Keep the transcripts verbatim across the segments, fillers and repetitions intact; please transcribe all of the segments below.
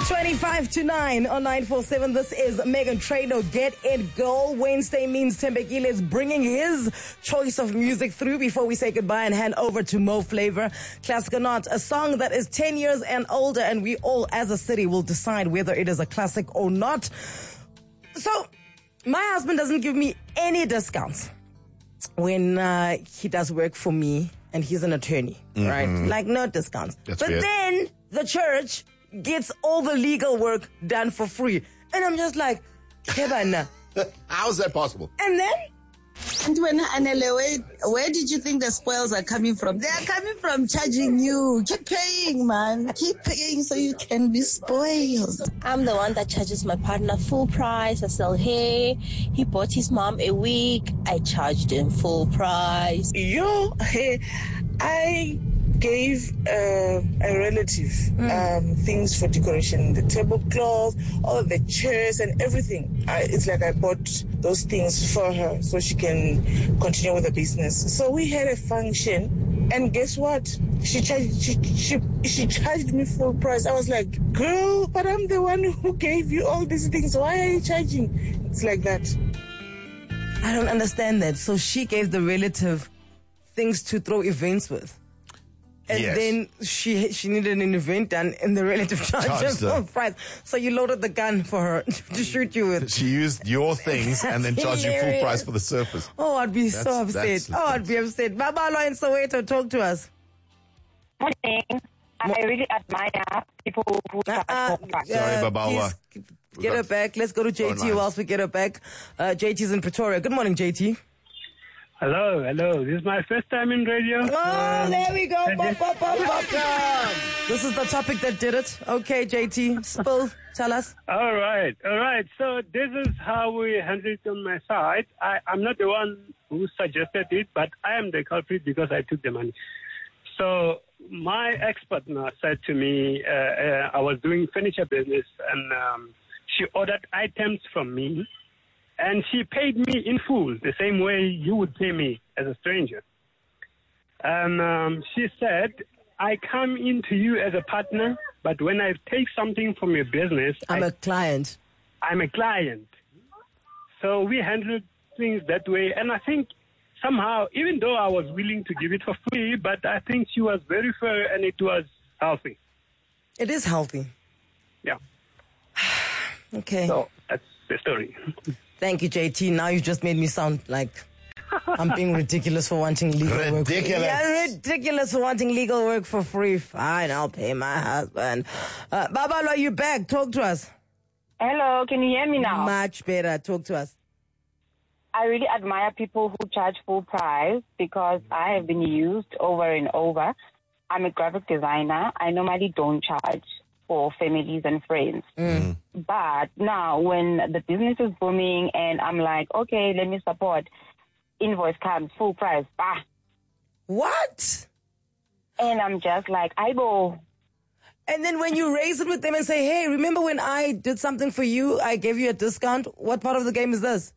twenty-five to nine on nine four seven. This is Megan Trainor. Get It Go. Wednesday means Tembekile is bringing his choice of music through before we say goodbye and hand over to Mo Flavor. Classic or not, a song that is ten years and older, and we all as a city will decide whether it is a classic or not. So, my husband doesn't give me any discounts when uh, he does work for me, and he's an attorney, mm-hmm. right? Like, no discounts. That's but fair. then the church gets all the legal work done for free. And I'm just like, Kebana. How is that possible? And then? And when Anele, where, where did you think the spoils are coming from? They are coming from charging you. Keep paying, man. Keep paying so you can be spoiled. I'm the one that charges my partner full price. I sell hair. He bought his mom a wig. I charged him full price. Yo, hey, I gave uh, a relative mm. um, things for decoration, the tablecloth, all of the chairs and everything. I, it's like I bought those things for her so she can continue with the business. So we had a function, and guess what? She charged she she she charged me full price. I was like, girl, but I'm the one who gave you all these things. Why are you charging? It's like that. I don't understand that. So she gave the relative things to throw events with. And yes. then she she needed an event done, and the relative charged her full price. So you loaded the gun for her to shoot you with. She used your things and then charged you full price for the surface. Oh, I'd be That's- so upset. that's- Oh, I'd be upset. Babalo in Soweto, talk to us. Morning. I really admire people who Uh, charge uh, full price. Sorry, uh, Babawa. please Get her back. Let's go to J T Phone lines. whilst we get her back. Uh, J T's in Pretoria. Good morning, J T. Hello, hello. This is my first time in radio. Oh, there we go. I Bop, bop, bop, bop. This is the topic that did it. Okay, J T, spill. Tell us. All right, all right. So this is how we handle it on my side. I, I'm not the one who suggested it, but I am the culprit because I took the money. So my ex-partner said to me, uh, uh, I was doing furniture business, and um, she ordered items from me. And she paid me in full, the same way you would pay me as a stranger. And um, she said, I come into you as a partner, but when I take something from your business, I'm I, a client. I'm a client. So we handled things that way. And I think somehow, even though I was willing to give it for free, but I think she was very fair and it was healthy. It is healthy. Yeah. Okay. So that's the story. Thank you, J T. Now you just made me sound like I'm being ridiculous for wanting legal work. Ridiculous. Yeah, ridiculous for wanting legal work for free. Fine, I'll pay my husband. Uh, Babalo, are you back? Talk to us. Hello, can you hear me now? Much better. Talk to us. I really admire people who charge full price because I have been used over and over. I'm a graphic designer. I normally don't charge for families and friends. Mm. But now when the business is booming and I'm like, okay, let me support, invoice comes, full price, bah. What? And I'm just like, I go. And then when you raise it with them and say, hey, remember when I did something for you, I gave you a discount? What part of the game is this?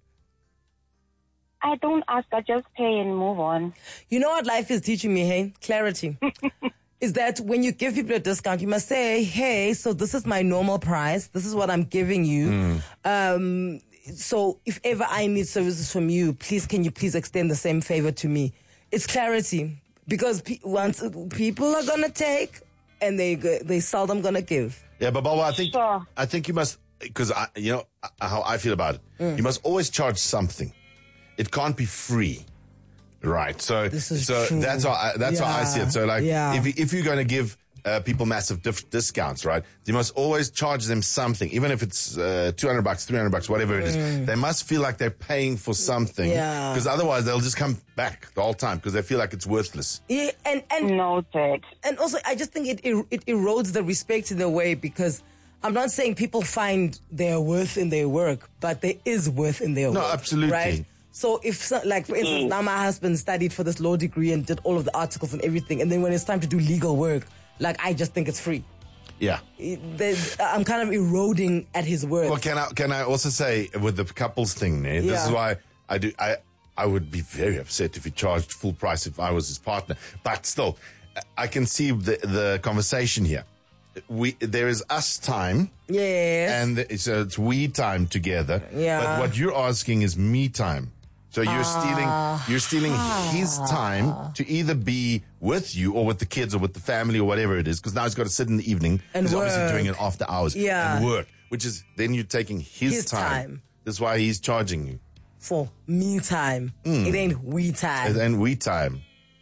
I don't ask, I just pay and move on. You know what life is teaching me, hey? Clarity. Is that when you give people a discount, you must say, hey, so this is my normal price. This is what I'm giving you. Mm. Um, so if ever I need services from you, please, can you please extend the same favor to me? It's clarity. Because pe- once people are going to take and they go- they seldom going to give. Yeah, but Babawa, I think Sure. I think you must, because I, you know how I feel about it. Mm. You must always charge something. It can't be free. Right, so This is so true. that's how I, that's how I see it. So like, Yeah. if you- if you're going to give uh, people massive dif- discounts, right, you must always charge them something, even if it's uh, two hundred bucks, three hundred bucks, whatever it is. They must feel like they're paying for something, Yeah. because otherwise they'll just come back the whole time because they feel like it's worthless. Yeah, and, and Noted. And also, I just think it er- it erodes the respect in a way, because I'm not saying people find their worth in their work, but there is worth in their No, work. absolutely. Right? So if, so- like, for instance, now my husband studied for this law degree and did all of the articles and everything, and then when it's time to do legal work, like, I just think it's free. Yeah. It- there's- I'm kind of eroding at his worth. Well, can I can I also say with the couples thing, eh, this Yeah. is why I do I I would be very upset if he charged full price if I was his partner. But still, I can see the the conversation here. we there is us time. Yes. And it's, uh, it's we time together. Yeah. But what you're asking is me time. So you're stealing, you're stealing his time to either be with you or with the kids or with the family or whatever it is. Because now he's got to sit in the evening. And he's work. obviously doing it after hours. Yeah. And work. Which is, then you're taking his, His time. time. That's why he's charging you. For me time. It ain't we time. And, and we time.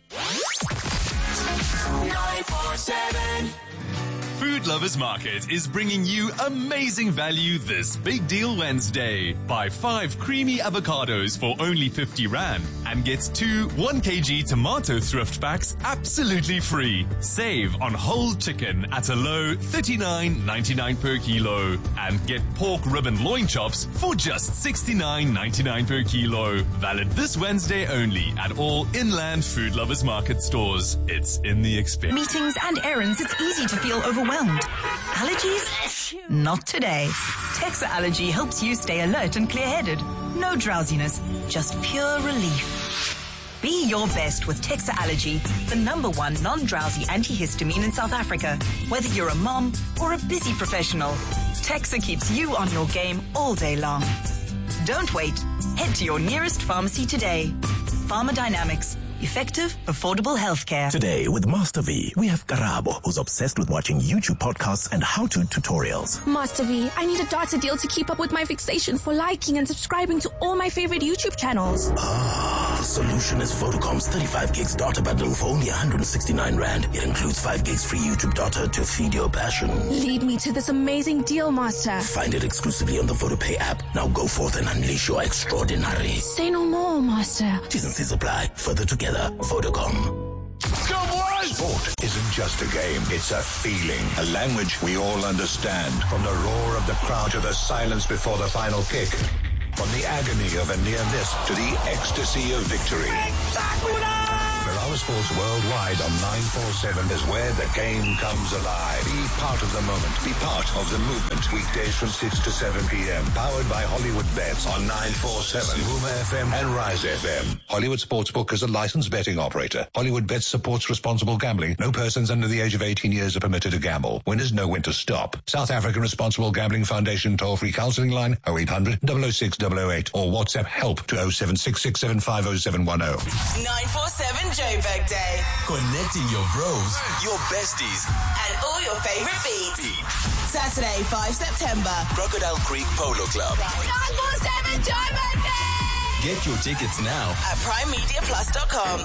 nine four seven Food Lovers Market is bringing you amazing value this Big Deal Wednesday. Buy five creamy avocados for only fifty rand and get two one kilogram tomato thrift packs absolutely free. Save on whole chicken at a low thirty-nine ninety-nine per kilo and get pork ribbon loin chops for just sixty-nine ninety-nine per kilo. Valid this Wednesday only at all Inland Food Lovers Market stores. It's in the experience. Meetings and errands, it's easy to feel overwhelmed. Allergies? Not today. Texa Allergy helps you stay alert and clear-headed. No drowsiness, just pure relief. Be your best with Texa Allergy, the number one non-drowsy antihistamine in South Africa. Whether you're a mom or a busy professional, Texa keeps you on your game all day long. Don't wait. Head to your nearest pharmacy today. Pharmadynamics. Effective, affordable healthcare. Today with Master V, we have Karabo, who's obsessed with watching YouTube podcasts and how-to tutorials. Master V, I need a data deal to keep up with my fixation for liking and subscribing to all my favorite YouTube channels. Ah, the solution is Vodacom's thirty-five gigs data bundle for only one hundred sixty-nine rand. It includes five gigs free YouTube data to feed your passion. Lead me to this amazing deal, Master. Find it exclusively on the VodaPay app. Now go forth and unleash your extraordinary. Say no more, Master. T's and C's apply. Further together. Vodacom. Go boys! Sport isn't just a game, it's a feeling, a language we all understand. From the roar of the crowd to the silence before the final kick. From the agony of a near miss to the ecstasy of victory. Ferrara Sports Worldwide on nine forty-seven is where the game comes alive. Be part of the moment. Be part of the movement. Weekdays from six to seven p.m. Powered by Hollywood Bets on nine forty-seven, Boomer F M and Rise F M. Hollywood Sportsbook is a licensed betting operator. Hollywood Bets supports responsible gambling. No persons under the age of eighteen years are permitted to gamble. Winners know when to stop. South African Responsible Gambling Foundation toll-free counseling line oh eight hundred, double oh six, double oh eight or WhatsApp help to oh seven six six seven five oh seven one oh. nine four seven Joburg Day. Connecting your bros, your besties, and all your favorite beats. Saturday, five September. Crocodile Creek Polo Club. nine four seven Joburg Day. Get your tickets now at prime media plus dot com.